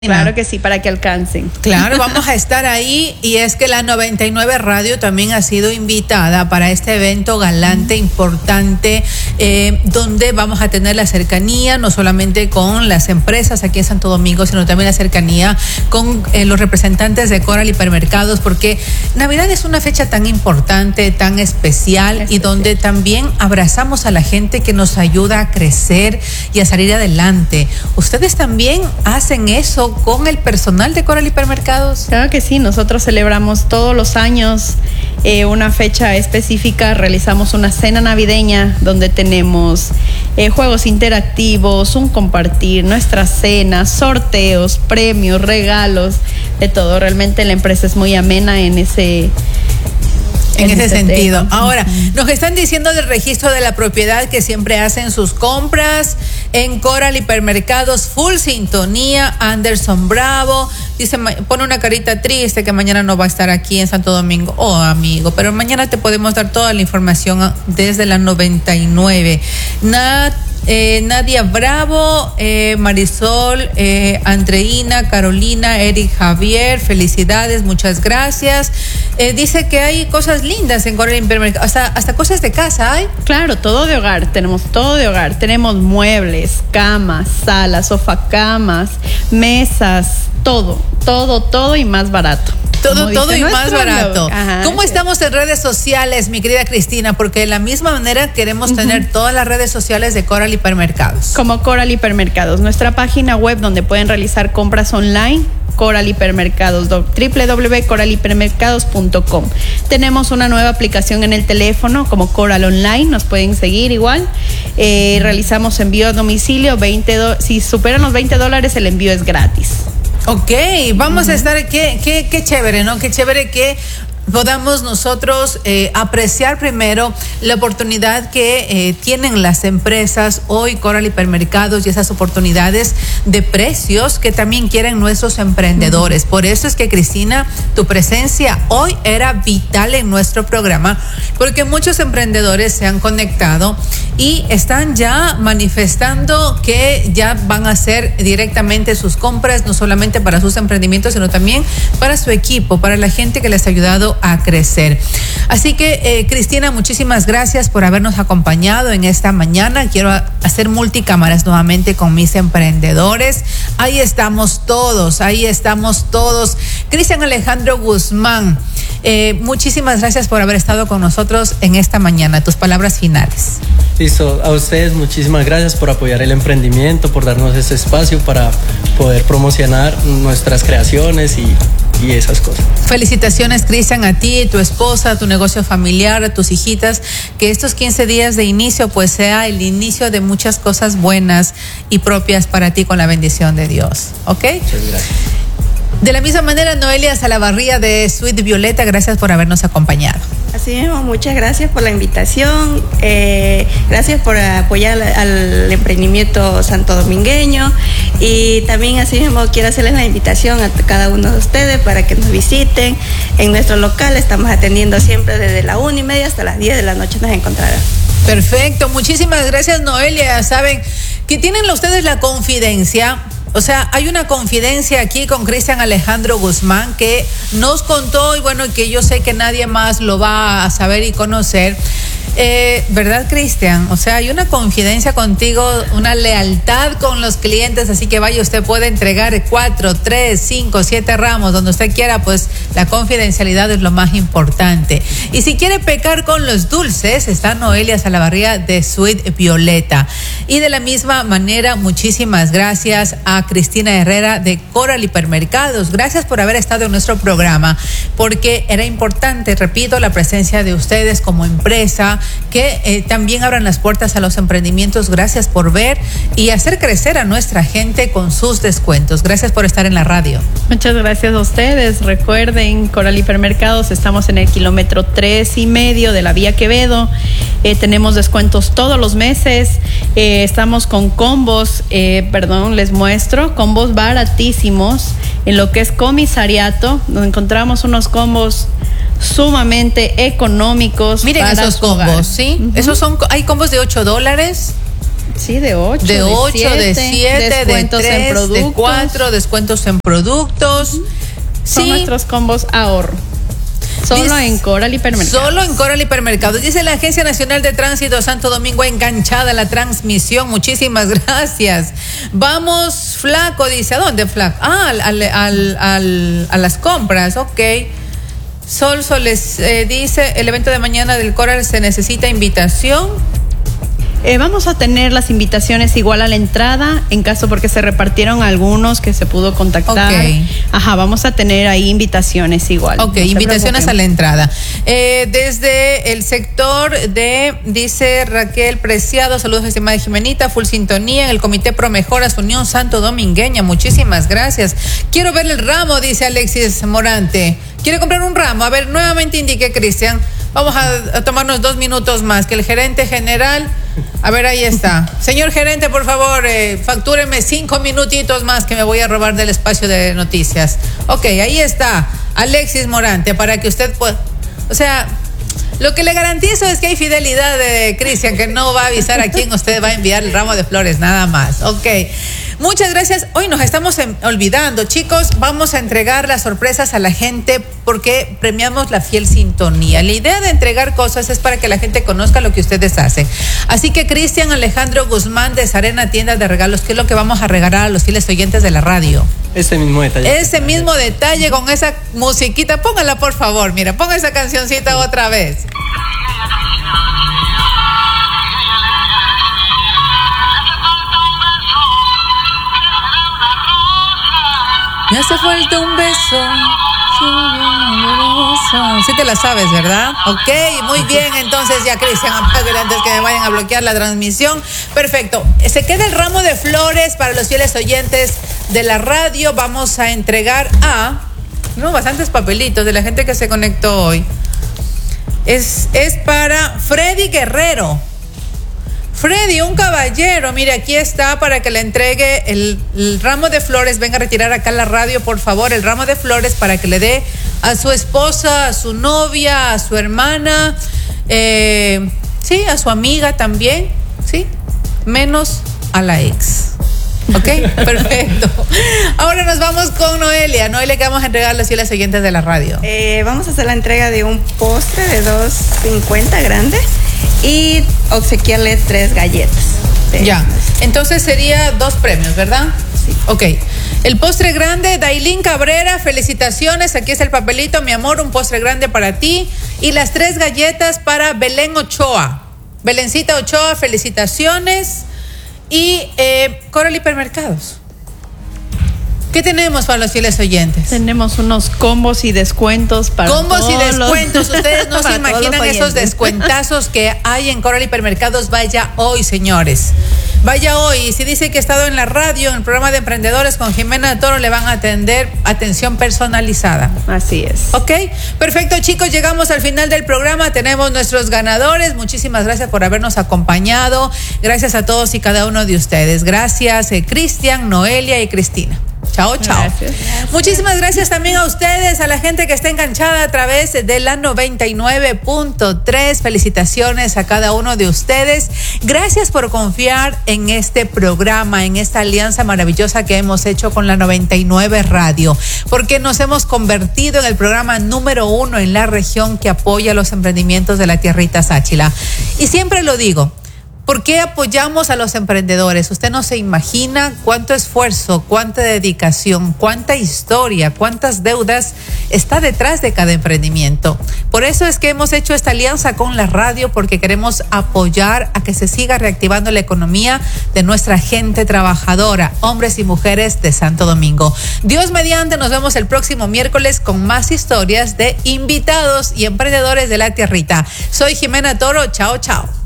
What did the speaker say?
Claro que sí, para que alcancen. Claro, vamos a estar ahí, y es que la 99 Radio también ha sido invitada para este evento galante, importante, donde vamos a tener la cercanía, no solamente con las empresas aquí en Santo Domingo, sino también la cercanía con los representantes de Coral Hipermercados, porque Navidad es una fecha tan importante, tan especial, y donde también abrazamos a la gente que nos ayuda a crecer y a salir adelante. ¿Ustedes también hacen eso con el personal de Coral Hipermercados? Claro que sí, nosotros celebramos todos los años una fecha específica, realizamos una cena navideña donde tenemos juegos interactivos, un compartir, nuestra cena, sorteos, premios, regalos, de todo. Realmente la empresa es muy amena en ese sentido. Ahora, nos están diciendo del registro de la propiedad que siempre hacen sus compras en Coral Hipermercados. Full sintonía. Anderson Bravo dice, pone una carita triste que mañana no va a estar aquí en Santo Domingo. Oh, amigo, pero mañana te podemos dar toda la información desde la 99. Nadia Bravo, Marisol, Andreina, Carolina, Eric Javier, felicidades, muchas gracias. Dice que hay cosas lindas en Coral Hipermercados, hasta cosas de casa hay. Claro, todo de hogar, tenemos todo de hogar, tenemos muebles, camas, salas, sofacamas, mesas, todo y más barato. Todo y más barato. ¿Cómo estamos en redes sociales, mi querida Cristina? Porque de la misma manera queremos tener todas las redes sociales de Coral Hipermercados. Como Coral Hipermercados, nuestra página web donde pueden realizar compras online, Coral Hipermercados, www.coralhipermercados.com. Tenemos una nueva aplicación en el teléfono como Coral Online, nos pueden seguir igual. Realizamos envío a domicilio, si superan los $20 el envío es gratis. Ok, vamos a estar, qué chévere, ¿no? Qué chévere que podamos nosotros apreciar primero la oportunidad que tienen las empresas hoy, Coral Hipermercados, y esas oportunidades de precios que también quieren nuestros emprendedores. Por eso es que, Cristina, tu presencia hoy era vital en nuestro programa, porque muchos emprendedores se han conectado y están ya manifestando que ya van a hacer directamente sus compras, no solamente para sus emprendimientos, sino también para su equipo, para la gente que les ha ayudado a crecer. Así que, Cristina, muchísimas gracias por habernos acompañado en esta mañana. Quiero hacer multicámaras nuevamente con mis emprendedores. Ahí estamos todos. Cristian Alejandro Guzmán, muchísimas gracias por haber estado con nosotros en esta mañana. Tus palabras finales. Listo, a ustedes muchísimas gracias por apoyar el emprendimiento, por darnos este espacio para poder promocionar nuestras creaciones y esas cosas. Felicitaciones, Cristian, a ti, tu esposa, tu negocio familiar, a tus hijitas, que estos 15 días de inicio pues sea el inicio de muchas cosas buenas y propias para ti, con la bendición de Dios. ¿Ok? Muchas gracias. De la misma manera, Noelia Salavarría de Sweet Violeta, gracias por habernos acompañado. Así mismo, muchas gracias por la invitación, gracias por apoyar al emprendimiento santo domingueño, y también así mismo quiero hacerles la invitación a cada uno de ustedes para que nos visiten en nuestro local. Estamos atendiendo siempre desde la 1:30 hasta las 10 de la noche, nos encontrarán. Perfecto, muchísimas gracias, Noelia. Saben que tienen ustedes la confidencia. O sea, hay una confidencia aquí con Cristian Alejandro Guzmán que nos contó, y bueno, que yo sé que nadie más lo va a saber y conocer. ¿Verdad, Cristian? O sea, hay una confidencia contigo, una lealtad con los clientes, así que vaya, usted puede entregar 4, 3, 5, 7 ramos, donde usted quiera, pues la confidencialidad es lo más importante. Y si quiere pecar con los dulces, está Noelia Salavarría de Sweet Violeta. Y de la misma manera, muchísimas gracias a Cristina Herrera de Coral Hipermercados. Gracias por haber estado en nuestro programa, porque era importante, repito, la presencia de ustedes como empresa, que también abran las puertas a los emprendimientos. Gracias por ver y hacer crecer a nuestra gente con sus descuentos. Gracias por estar en la radio. Muchas gracias a ustedes. Recuerden, Coral Hipermercados, estamos en el kilómetro 3.5 de la vía Quevedo. Tenemos descuentos todos los meses. Estamos con combos, les muestro, combos baratísimos en lo que es comisariato. Nos encontramos unos combos sumamente económicos. Miren esos combos, ¿sí? Esos son, hay combos de $8. Sí, de 8. De 8, de 7, de 3, de 4, descuentos en productos. Son nuestros combos ahorro. Solo en Coral Hipermercados. Solo en Coral Hipermercados. Dice la Agencia Nacional de Tránsito Santo Domingo enganchada a la transmisión. Muchísimas gracias. Vamos, Flaco, dice. ¿A dónde, Flaco? Ah, a las compras, ok. Sol Soles dice, el evento de mañana del Coral se necesita invitación. Vamos a tener las invitaciones igual a la entrada, en caso porque se repartieron algunos que se pudo contactar. Okay. Ajá, vamos a tener ahí invitaciones igual. Ok, no invitaciones a la entrada. Desde el sector de, dice Raquel Preciado, saludos estimada Jimenita, full sintonía en el Comité Pro Mejoras Unión Santo Domingueña, muchísimas gracias. Quiero ver el ramo, dice Alexis Morante. ¿Quiere comprar un ramo? A ver, nuevamente indique, Cristian. Vamos a tomarnos 2 minutos más, que el gerente general, a ver, ahí está. Señor gerente, por favor, factúreme 5 minutitos más que me voy a robar del espacio de noticias. Ok, ahí está, Alexis Morante, para que usted pueda, o sea, lo que le garantizo es que hay fidelidad de Cristian, que no va a avisar a quién usted va a enviar el ramo de flores, nada más. Ok. Muchas gracias. Hoy nos estamos olvidando, chicos. Vamos a entregar las sorpresas a la gente porque premiamos la fiel sintonía. La idea de entregar cosas es para que la gente conozca lo que ustedes hacen. Así que Cristian Alejandro Guzmán de Sarena Tiendas de Regalos, ¿qué es lo que vamos a regalar a los fieles oyentes de la radio? Ese mismo detalle. Ese mismo detalle con esa musiquita. Póngala, por favor. Mira, ponga esa cancioncita otra vez. Me hace falta un beso. Sí te la sabes, ¿verdad? Ok, muy bien. Entonces ya, Cristian, apágale antes que me vayan a bloquear la transmisión. Perfecto. Se queda el ramo de flores para los fieles oyentes de la radio. Vamos a entregar bastantes papelitos de la gente que se conectó hoy. Es para Freddy Guerrero. Freddy, un caballero, mire, aquí está para que le entregue el ramo de flores. Venga a retirar acá la radio, por favor, el ramo de flores para que le dé a su esposa, a su novia, a su hermana, sí, a su amiga también, sí, menos a la ex. Ok, perfecto. Ahora nos vamos con Noelia. Noelia, ¿qué vamos a entregar a los fieles oyentes de la radio? Vamos a hacer la entrega de un postre de 2.50 grande y obsequiarle 3 galletas. Ya, entonces sería 2 premios, ¿verdad? Sí. Ok, el postre grande, Dailín Cabrera, felicitaciones, aquí está el papelito, mi amor, un postre grande para ti. Y las 3 galletas para Belén Ochoa. Belencita Ochoa, felicitaciones. Y Coral Hipermercados. ¿Qué tenemos para los fieles oyentes? Tenemos unos combos y descuentos para combos y descuentos. Ustedes no se para imaginan esos descuentazos que hay en Coral Hipermercados. Vaya hoy, señores. Vaya hoy. Y si dice que ha estado en la radio, en el programa de emprendedores con Jimena Toro, le van a atender atención personalizada. Así es. Ok, perfecto, chicos, llegamos al final del programa. Tenemos nuestros ganadores. Muchísimas gracias por habernos acompañado. Gracias a todos y cada uno de ustedes. Gracias, Cristian, Noelia y Cristina. Chao, chao. Gracias. Muchísimas gracias también a ustedes, a la gente que está enganchada a través de la 99.3. Felicitaciones a cada uno de ustedes. Gracias por confiar en este programa, en esta alianza maravillosa que hemos hecho con la 99 Radio, porque nos hemos convertido en el programa número 1 en la región que apoya los emprendimientos de la tierrita Sáchila. Y siempre lo digo, ¿por qué apoyamos a los emprendedores? Usted no se imagina cuánto esfuerzo, cuánta dedicación, cuánta historia, cuántas deudas está detrás de cada emprendimiento. Por eso es que hemos hecho esta alianza con la radio, porque queremos apoyar a que se siga reactivando la economía de nuestra gente trabajadora, hombres y mujeres de Santo Domingo. Dios mediante, nos vemos el próximo miércoles con más historias de invitados y emprendedores de la tierrita. Soy Jimena Toro. Chao, chao.